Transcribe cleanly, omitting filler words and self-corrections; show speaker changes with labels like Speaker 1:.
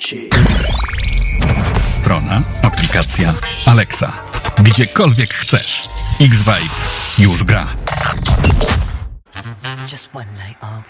Speaker 1: Strona, aplikacja, Alexa. Gdziekolwiek chcesz. X-Vibe już gra.
Speaker 2: Just one night, all